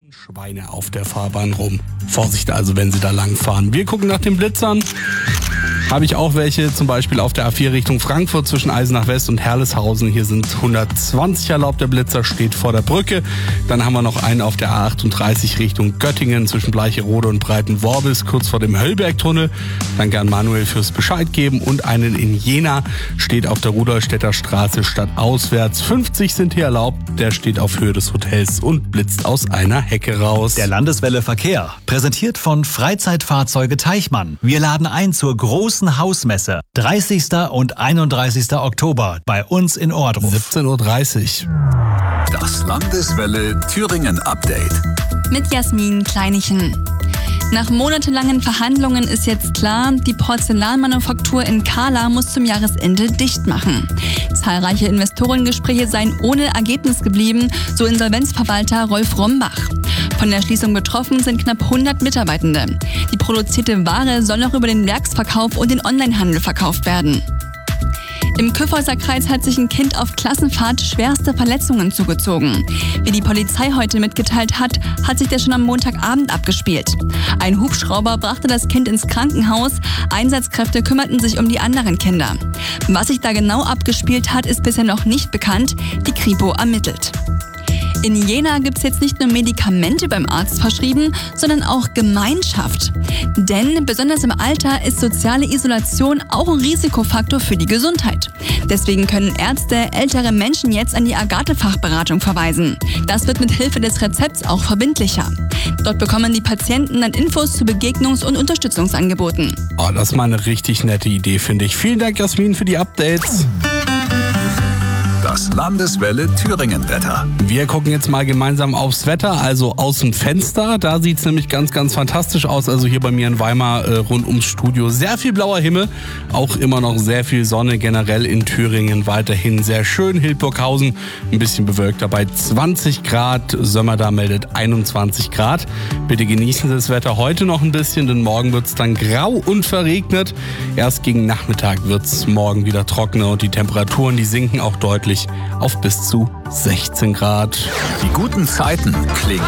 Schweine auf der Fahrbahn rum. Vorsicht also, wenn Sie da lang fahren. Wir gucken nach den Blitzern. Habe ich auch welche, zum Beispiel auf der A4 Richtung Frankfurt zwischen Eisenach West und Herleshausen. Hier sind 120 erlaubt, der Blitzer steht vor der Brücke. Dann haben wir noch einen auf der A38 Richtung Göttingen zwischen Bleicherode und Breitenworbis, kurz vor dem Höllbergtunnel. Dann gern Manuel fürs Bescheid geben. Und einen in Jena steht auf der Rudolstädter Straße stadtauswärts. 50 sind hier erlaubt, der steht auf Höhe des Hotels und blitzt aus einer Hecke raus. Der Landeswelle Verkehr, präsentiert von Freizeitfahrzeuge Teichmann. Wir laden ein zur großen Hausmesse, 30. und 31. Oktober bei uns in Ohrdruf. 17:30 Uhr. Das Landeswelle Thüringen Update. Mit Jasmin Kleinichen. Nach monatelangen Verhandlungen ist jetzt klar, die Porzellanmanufaktur in Kahla muss zum Jahresende dicht machen. Zahlreiche Investorengespräche seien ohne Ergebnis geblieben, so Insolvenzverwalter Rolf Rombach. Von der Schließung betroffen sind knapp 100 Mitarbeitende. Die produzierte Ware soll noch über den Werksverkauf und den Onlinehandel verkauft werden. Im Kyffhäuser Kreis hat sich ein Kind auf Klassenfahrt schwerste Verletzungen zugezogen. Wie die Polizei heute mitgeteilt hat, hat sich das schon am Montagabend abgespielt. Ein Hubschrauber brachte das Kind ins Krankenhaus, Einsatzkräfte kümmerten sich um die anderen Kinder. Was sich da genau abgespielt hat, ist bisher noch nicht bekannt, die Kripo ermittelt. In Jena gibt es jetzt nicht nur Medikamente beim Arzt verschrieben, sondern auch Gemeinschaft. Denn besonders im Alter ist soziale Isolation auch ein Risikofaktor für die Gesundheit. Deswegen können Ärzte ältere Menschen jetzt an die Agathe-Fachberatung verweisen. Das wird mit Hilfe des Rezepts auch verbindlicher. Dort bekommen die Patienten dann Infos zu Begegnungs- und Unterstützungsangeboten. Oh, das ist mal eine richtig nette Idee, finde ich. Vielen Dank, Jasmin, für die Updates. Das Landeswelle Thüringen Wetter. Wir gucken jetzt mal gemeinsam aufs Wetter, also aus dem Fenster. Da sieht es nämlich ganz, ganz fantastisch aus. Also hier bei mir in Weimar rund ums Studio. Sehr viel blauer Himmel, auch immer noch sehr viel Sonne generell in Thüringen. Weiterhin sehr schön. Hildburghausen ein bisschen bewölkt dabei 20 Grad. Sömmerda meldet 21 Grad. Bitte genießen Sie das Wetter heute noch ein bisschen, denn morgen wird es dann grau und verregnet. Erst gegen Nachmittag wird es morgen wieder trockener und die Temperaturen, die sinken auch deutlich auf bis zu 16 Grad. Die guten Zeiten klingen